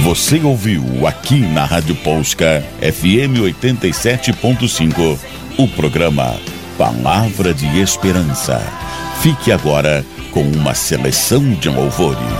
Você ouviu aqui na Rádio Polska FM 87.5 o programa Palavra de Esperança. Fique agora com uma seleção de louvores.